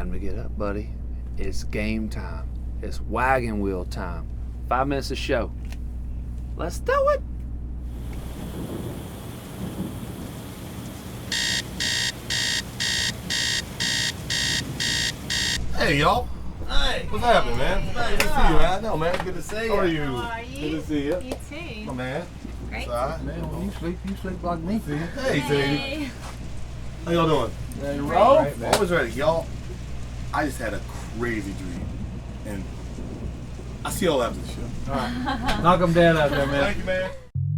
Time to get up, buddy. It's game time. It's wagon wheel time. 5 minutes of show. Let's do it. Hey, y'all. Hey. What's happening, man? Good to see you, man. I know, man. Good to see you. How are you? How are you? Good to see you. You too. My man. Great. Sorry. Man, when you sleep like me. Hey, Sadie. How y'all doing? Ready to roll? roll? Always ready. Y'all, I just had a crazy dream. And I'll see y'all after the show. All right. Knock them dead out there, man. Thank you, man.